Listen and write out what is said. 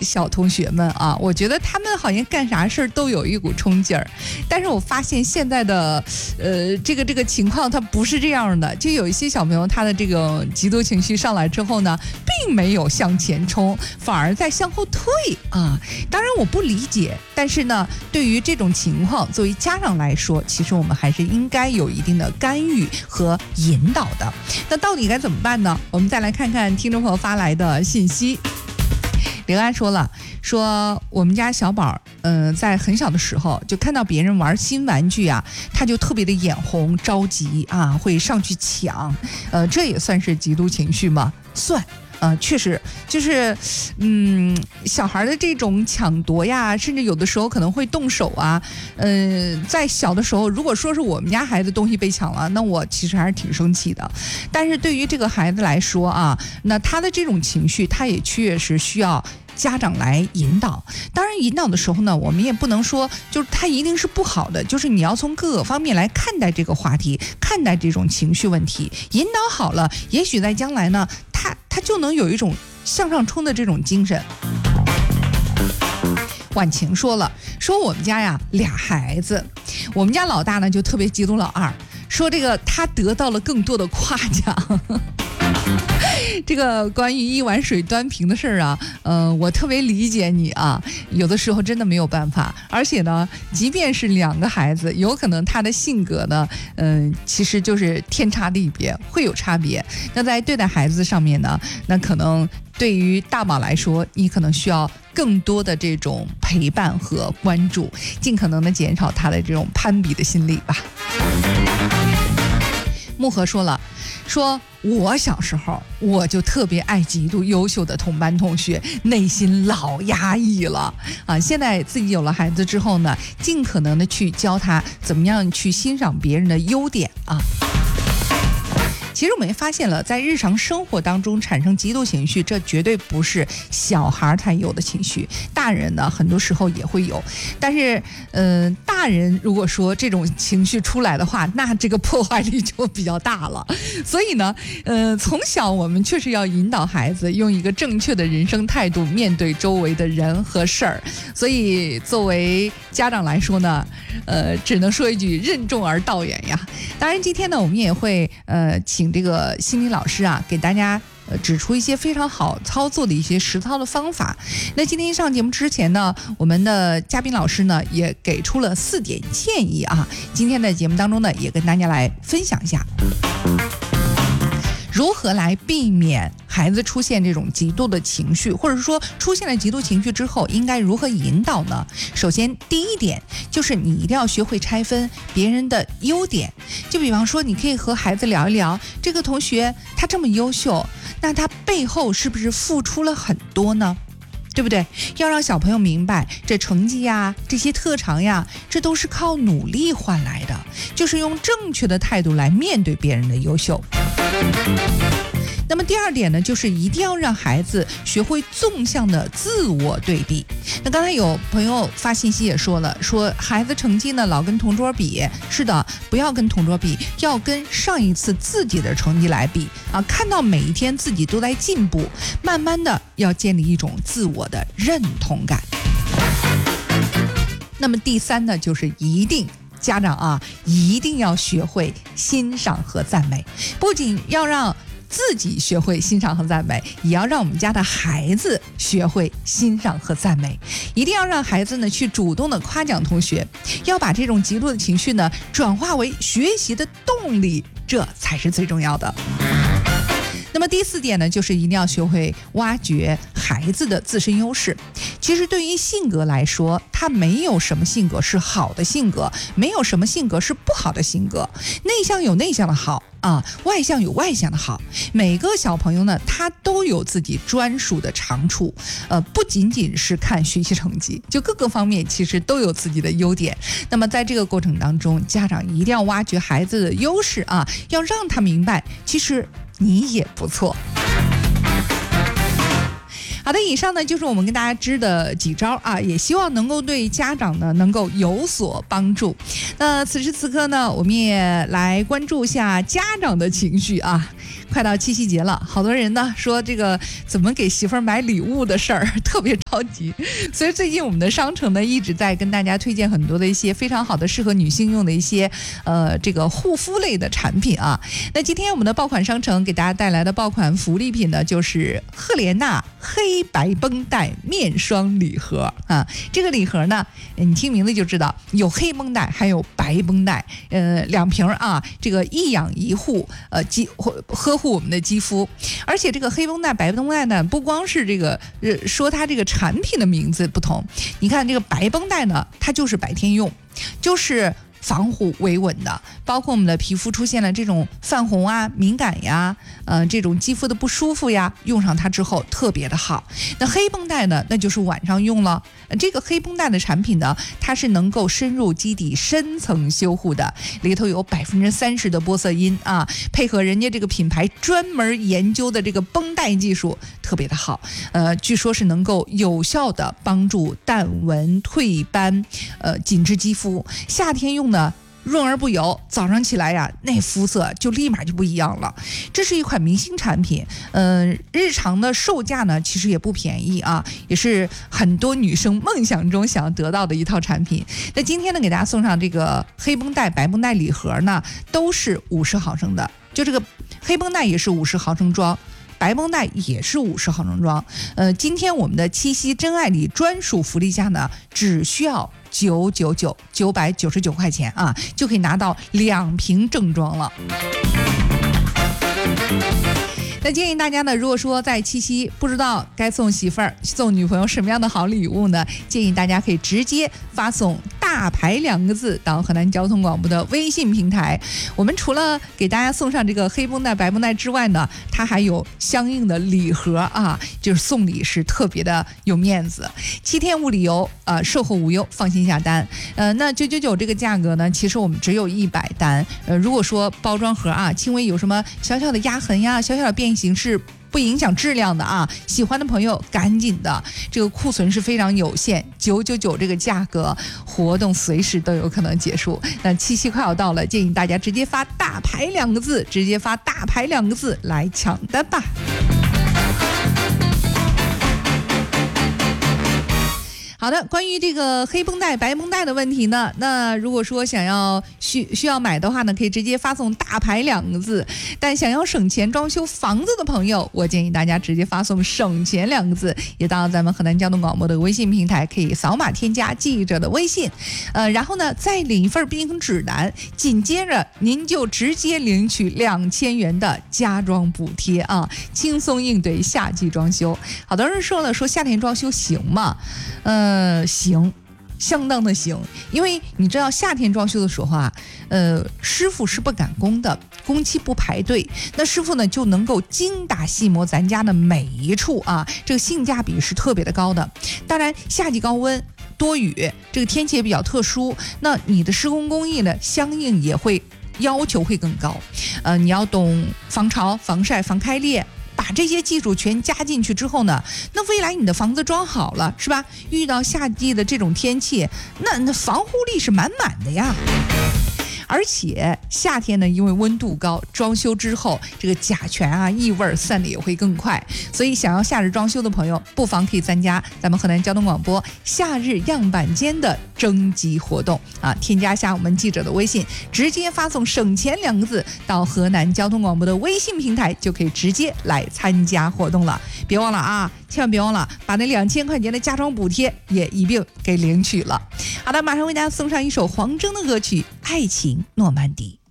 小同学们啊，我觉得他们好像干啥事儿都有一股冲劲儿，但是我发现现在的这个情况它不是这样的，就有一些小朋友他的这个极度情绪上来之后呢，并没有向前冲，反而在向后退啊。当然我不理解，但是呢，对于这种情况，作为家长来说，其实我们还是应该有一定的干预和引导的。那到底该怎么办呢？我们再来看看听众朋友发来的信息。刘安说了，说我们家小宝在很小的时候就看到别人玩新玩具啊，他就特别的眼红着急啊，会上去抢，这也算是极度情绪吗？算。确实就是，小孩的这种抢夺呀，甚至有的时候可能会动手啊。在小的时候，如果说是我们家孩子东西被抢了，那我其实还是挺生气的。但是对于这个孩子来说啊，那他的这种情绪，他也确实需要家长来引导。当然引导的时候呢，我们也不能说就是他一定是不好的，就是你要从各个方面来看待这个话题，看待这种情绪问题，引导好了，也许在将来呢，他就能有一种向上冲的这种精神。婉晴说了，说我们家呀俩孩子，我们家老大呢就特别嫉妒老二，说这个他得到了更多的夸奖。这个关于一碗水端平的事儿啊，我特别理解你啊，有的时候真的没有办法，而且呢，即便是两个孩子，有可能他的性格呢，其实就是天差地别，会有差别。那在对待孩子上面呢，那可能对于大宝来说，你可能需要更多的这种陪伴和关注，尽可能的减少他的这种攀比的心理吧。木禾说了，说我小时候我就特别爱极度优秀的同班同学，内心老压抑了啊！现在自己有了孩子之后呢，尽可能的去教他怎么样去欣赏别人的优点啊。其实我们也发现了，在日常生活当中产生极度情绪，这绝对不是小孩才有的情绪，大人呢很多时候也会有。但是，大人如果说这种情绪出来的话，那这个破坏力就比较大了。所以呢，从小我们确实要引导孩子用一个正确的人生态度面对周围的人和事儿。所以，作为家长来说呢，只能说一句任重而道远呀。当然，今天呢，我们也会请这个心理老师啊，给大家指出一些非常好操作的一些实操的方法。那今天上节目之前呢，我们的嘉宾老师呢也给出了4点建议啊。今天的节目当中呢，也跟大家来分享一下。如何来避免孩子出现这种极度的情绪，或者说出现了极度情绪之后应该如何引导呢？首先第一点就是你一定要学会拆分别人的优点。就比方说你可以和孩子聊一聊，这个同学他这么优秀，那他背后是不是付出了很多呢？对不对？要让小朋友明白，这成绩呀，这些特长呀，这都是靠努力换来的，就是用正确的态度来面对别人的优秀。那么第二点呢，就是一定要让孩子学会纵向的自我对比。那刚才有朋友发信息也说了，说孩子成绩呢老跟同桌比，是的，不要跟同桌比，要跟上一次自己的成绩来比啊！看到每一天自己都在进步，慢慢的要建立一种自我的认同感。那么第三呢，就是家长啊，一定要学会欣赏和赞美，不仅要让自己学会欣赏和赞美，也要让我们家的孩子学会欣赏和赞美。一定要让孩子呢去主动的夸奖同学，要把这种极度的情绪呢转化为学习的动力，这才是最重要的。那么第4点呢，就是一定要学会挖掘孩子的自身优势。其实对于性格来说，他没有什么性格是好的性格，没有什么性格是不好的性格。内向有内向的好啊，外向有外向的好。每个小朋友呢，他都有自己专属的长处，不仅仅是看学习成绩，就各个方面其实都有自己的优点。那么在这个过程当中，家长一定要挖掘孩子的优势啊，要让他明白，其实你也不错。好的，以上呢就是我们跟大家支的几招啊，也希望能够对家长呢能够有所帮助。那此时此刻呢，我们也来关注一下家长的情绪啊。 快到七夕节了，好多人呢说这个怎么给媳妇儿买礼物的事儿特别着急，所以最近我们的商城呢一直在跟大家推荐很多的一些非常好的适合女性用的一些这个护肤类的产品啊。那今天我们的爆款商城给大家带来的爆款福利品呢，就是赫莲娜黑白绷带面霜礼盒啊。这个礼盒呢，你听名字就知道有黑绷带还有白绷带，2瓶啊，这个一养一护，呵护我们的肌肤。而且这个黑绷带白绷带呢，不光是这个说它这个产品的名字不同，你看这个白绷带呢，它就是白天用，就是防护维稳的，包括我们的皮肤出现了这种泛红啊、敏感呀，这种肌肤的不舒服呀，用上它之后特别的好。那黑绷带呢，那就是晚上用了。这个黑绷带的产品呢，它是能够深入基底、深层修护的，里头有30%的玻色因啊，配合人家这个品牌专门研究的这个绷带技术，特别的好。据说是能够有效的帮助淡纹、褪斑，紧致肌肤。夏天用呢，润而不油，早上起来呀，那肤色就立马就不一样了。这是一款明星产品，日常的售价呢其实也不便宜啊，也是很多女生梦想中想要得到的一套产品。那今天呢，给大家送上这个黑绷带白绷带礼盒呢，都是50毫升的，就这个黑绷带也是50毫升装，白绷带也是50毫升装。今天我们的七夕真爱礼专属福利价呢，只需要999块钱啊，就可以拿到2瓶正装了。那建议大家呢，如果说在七夕不知道该送媳妇儿、送女朋友什么样的好礼物呢，建议大家可以直接发送大牌2个字到河南交通广播的微信平台。我们除了给大家送上这个黑绷带白绷带之外呢，它还有相应的礼盒啊，就是送礼是特别的有面子。7天无理由，售后无忧，放心下单。那999这个价格呢，其实我们只有100单。如果说包装盒啊轻微有什么小小的压痕呀、小小的变形是不影响质量的啊，喜欢的朋友赶紧的，这个库存是非常有限，999这个价格，活动随时都有可能结束。那七夕快要到了，建议大家直接发大牌2个字，直接发大牌2个字来抢单吧。好的，关于这个黑绷带白绷带的问题呢，那如果说想要需要买的话呢，可以直接发送大牌2个字。但想要省钱装修房子的朋友，我建议大家直接发送省钱2个字，也到咱们河南交通广播的微信平台，可以扫码添加记者的微信，然后呢再领一份运营指南，紧接着您就直接领取2000元的家装补贴啊，轻松应对夏季装修。好多人说了，说夏天装修行吗？行，相当的行，因为你知道夏天装修的时候啊，师傅是不赶工的，工期不排队，那师傅呢就能够精打细磨咱家的每一处啊，这个性价比是特别的高的。当然，夏季高温多雨，这个天气也比较特殊，那你的施工工艺呢，相应也会要求会更高。你要懂防潮、防晒、防开裂。把这些技术全加进去之后呢，那未来你的房子装好了，是吧？遇到夏季的这种天气，那防护力是满满的呀。而且夏天呢，因为温度高，装修之后这个甲醛啊、异味散的也会更快，所以想要夏日装修的朋友，不妨可以参加咱们河南交通广播夏日样板间的征集活动啊！添加下我们记者的微信，直接发送省钱2个字到河南交通广播的微信平台，就可以直接来参加活动了。别忘了啊，千万别忘了把那2000块钱的家装补贴也一并给领取了。好的，马上为大家送上一首黄征的歌曲《爱情诺曼底》。